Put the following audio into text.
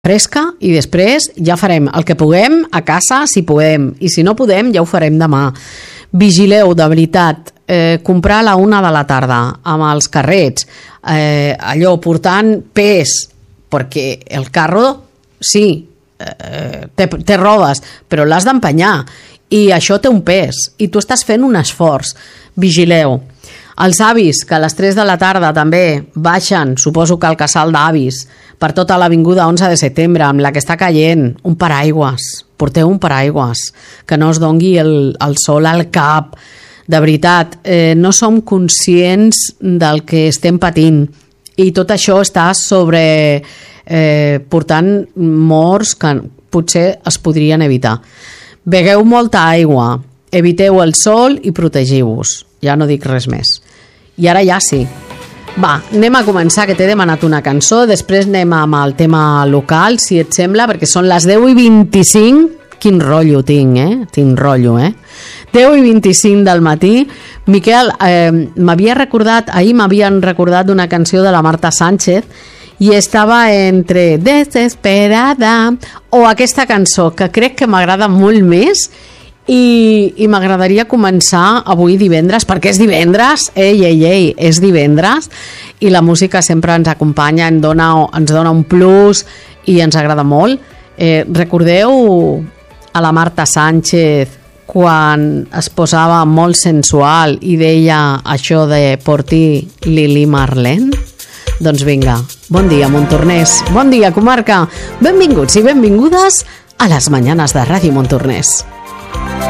fresca i després ja farem el que puguem a casa si podem, i si no podem ja ho farem demà. Vigileu, de veritat, comprar a la 1 de la tarda amb els carrets, allò portant pes, perquè el carro sí, té rodes, però l'has d'empenyar i això té un pes i tu estàs fent un esforç. Vigileu. Els avis, que a les 3 de la tarda també baixen, suposo que al casal d'avis, per tota l'avinguda 11 de setembre, amb la que està caient, un paraigües. Porteu un paraigües, que no us dongui el sol al cap. De veritat, no som conscients del que estem patint i tot això està portant morts que potser es podrien evitar. Begueu molta aigua, eviteu el sol i protegiu-vos. Ja no dic res més. I ara ja sí. Va, anem a començar, que t'he demanat una cançó, després anem amb el tema local, si et sembla, perquè són les 10:25. Quin rotllo tinc, Tinc rotllo, 10:25 del matí. Miquel, ahir m'havien recordat una canció de la Marta Sánchez i estava entre Desesperada o aquesta cançó, que crec que m'agrada molt més i m'agradaria començar avui divendres, perquè és divendres, és divendres, i la música sempre ens acompanya, ens dona un plus i ens agrada molt. Recordeu a la Marta Sánchez quan es posava molt sensual i deia això de por ti, Lili Marlene? Doncs vinga, bon dia Montornès, bon dia comarca, benvinguts i benvingudes a les Mañanes de Ràdio Montornès.